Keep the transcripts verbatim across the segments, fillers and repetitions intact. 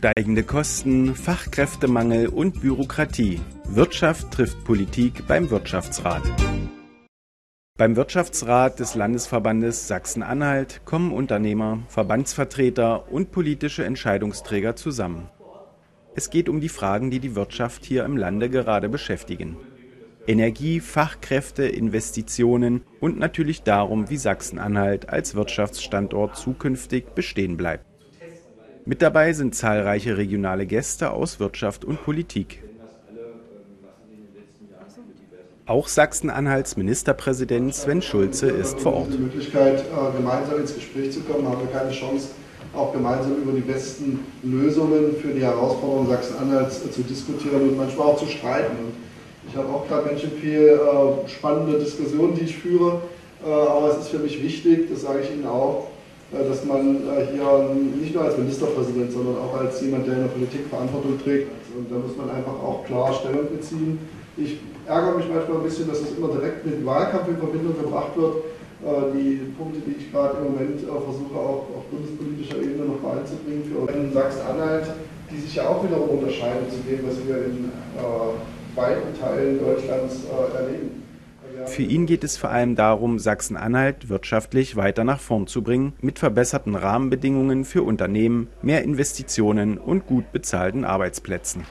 Steigende Kosten, Fachkräftemangel und Bürokratie. Wirtschaft trifft Politik beim Wirtschaftsrat. Beim Wirtschaftsrat des Landesverbandes Sachsen-Anhalt kommen Unternehmer, Verbandsvertreter und politische Entscheidungsträger zusammen. Es geht um die Fragen, die die Wirtschaft hier im Lande gerade beschäftigen. Energie, Fachkräfte, Investitionen und natürlich darum, wie Sachsen-Anhalt als Wirtschaftsstandort zukünftig bestehen bleibt. Mit dabei sind zahlreiche regionale Gäste aus Wirtschaft und Politik. Auch Sachsen-Anhalts Ministerpräsident Sven Schulze ist vor Ort. Die Möglichkeit, gemeinsam ins Gespräch zu kommen, haben wir keine Chance, auch gemeinsam über die besten Lösungen für die Herausforderungen Sachsen-Anhalts zu diskutieren und manchmal auch zu streiten. Und ich habe auch gerade ganz schön viel spannende Diskussionen, die ich führe, aber es ist für mich wichtig, das sage ich Ihnen auch, dass man hier nicht nur als Ministerpräsident, sondern auch als jemand, der in der Politik Verantwortung trägt, und da muss man einfach auch klar Stellung beziehen. Ich ärgere mich manchmal ein bisschen, dass es immer direkt mit Wahlkampf in Verbindung gebracht wird. Die Punkte, die ich gerade im Moment versuche, auch auf bundespolitischer Ebene noch mal einzubringen für Sachsen-Anhalt, die sich ja auch wiederum unterscheiden zu dem, was wir in weiten Teilen Deutschlands erleben. Für ihn geht es vor allem darum, Sachsen-Anhalt wirtschaftlich weiter nach vorn zu bringen, mit verbesserten Rahmenbedingungen für Unternehmen, mehr Investitionen und gut bezahlten Arbeitsplätzen.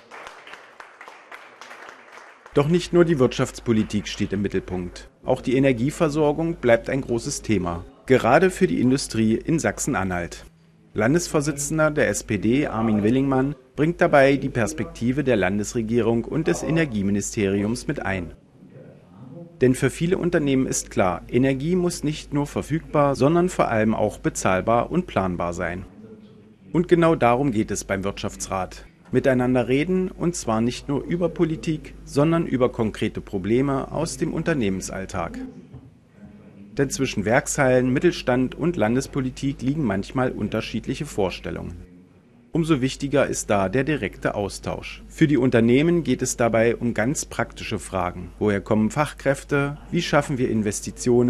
Doch nicht nur die Wirtschaftspolitik steht im Mittelpunkt. Auch die Energieversorgung bleibt ein großes Thema, gerade für die Industrie in Sachsen-Anhalt. Landesvorsitzender der S P D, Armin Willingmann, bringt dabei die Perspektive der Landesregierung und des Energieministeriums mit ein. Denn für viele Unternehmen ist klar, Energie muss nicht nur verfügbar, sondern vor allem auch bezahlbar und planbar sein. Und genau darum geht es beim Wirtschaftsrat. Miteinander reden, und zwar nicht nur über Politik, sondern über konkrete Probleme aus dem Unternehmensalltag. Denn zwischen Werkshallen, Mittelstand und Landespolitik liegen manchmal unterschiedliche Vorstellungen. Umso wichtiger ist da der direkte Austausch. Für die Unternehmen geht es dabei um ganz praktische Fragen. Woher kommen Fachkräfte? Wie schaffen wir Investitionen?